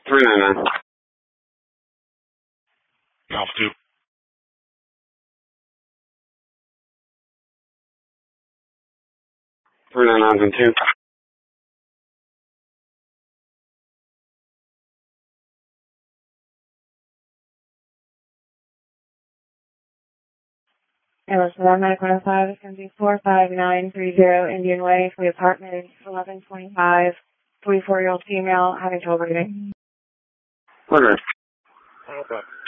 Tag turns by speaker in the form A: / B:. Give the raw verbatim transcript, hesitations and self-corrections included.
A: three nine nine.
B: Alpha two.
A: three nine nine and two.
C: Airless one nine one five is going to be four five nine three zero Indian Way for the apartment eleven twenty-five, forty-four-year-old female having trouble breathing.
A: Okay.
B: Alpha.